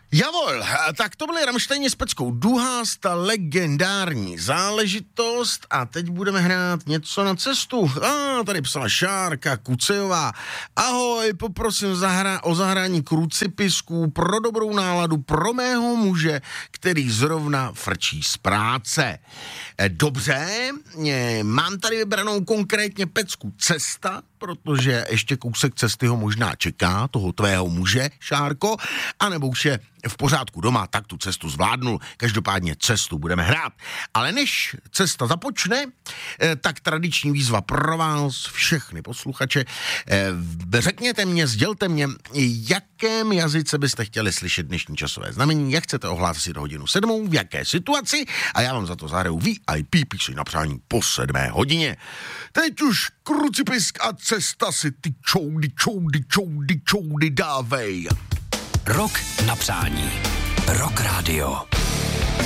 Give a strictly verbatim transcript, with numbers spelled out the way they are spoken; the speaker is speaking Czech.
Javol, tak to byly Rammsteini s peckou Duhas, ta legendární záležitost a teď budeme hrát něco na cestu. A tady psala Šárka Kucejová. Ahoj, poprosím zahra- o zahrání krucipisků pro dobrou náladu pro mého muže, který zrovna frčí z práce. Dobře, mám tady vybranou konkrétně pecku Cesta, protože ještě kousek cesty ho možná čeká, toho tvého muže, Šárko, anebo už je v pořádku doma, tak tu cestu zvládnul. Každopádně cestu budeme hrát. Ale než cesta započne, tak tradiční výzva pro vás, všechny posluchače. Řekněte mě, sdělte mě, jakém jazyce byste chtěli slyšet dnešní časové znamení, jak chcete ohlásit hodinu sedmou, v jaké situaci a já vám za to zahraju V I P píši na přání po sedmé hodině. Teď už krucipisk a cesta si ty čoudy, čoudy, čoudy, čoudy dávej. Rok na přání. Rock Radio.